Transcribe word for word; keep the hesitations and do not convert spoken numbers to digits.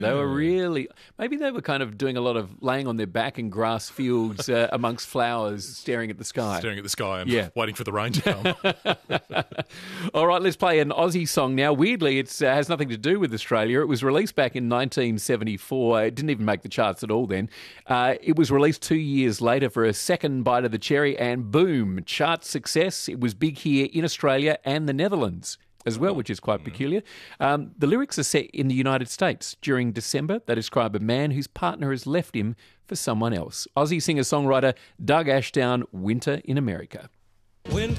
They were really, maybe they were kind of doing a lot of laying on their back in grass fields uh, amongst flowers, staring at the sky. Staring at the sky and Yeah. waiting for the rain to come. All right, let's play an Aussie song now. Weirdly, it uh, has nothing to do with Australia. It was released back in nineteen seventy-four. It didn't even make the charts at all then. Uh, it was released two years later for a second bite of the cherry, and boom, chart success. It was big here in Australia and the Netherlands as well, which is quite peculiar. Um, the lyrics are set in the United States. During December, they describe a man whose partner has left him for someone else. Aussie singer-songwriter Doug Ashdown, Winter in America. Winter